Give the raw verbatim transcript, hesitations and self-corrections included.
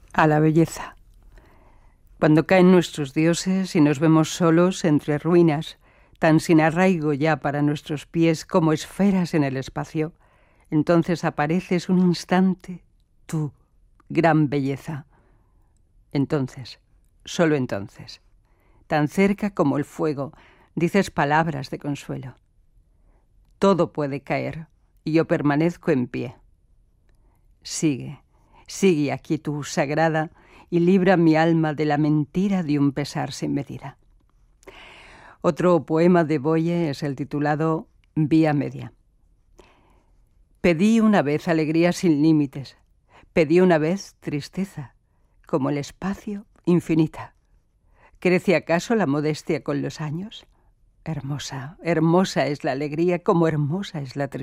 a la belleza. Cuando caen nuestros dioses y nos vemos solos entre ruinas, tan sin arraigo ya para nuestros pies como esferas en el espacio, entonces apareces un instante, tú, gran belleza. Entonces, solo entonces, tan cerca como el fuego, dices palabras de consuelo. Todo puede caer y yo permanezco en pie. Sigue, sigue aquí tú, sagrada, y libra mi alma de la mentira de un pesar sin medida. Otro poema de Boye es el titulado Vía Media. Pedí una vez alegría sin límites, pedí una vez tristeza, como el espacio infinita. ¿Crece acaso la modestia con los años? Hermosa, hermosa es la alegría, como hermosa es la tristeza.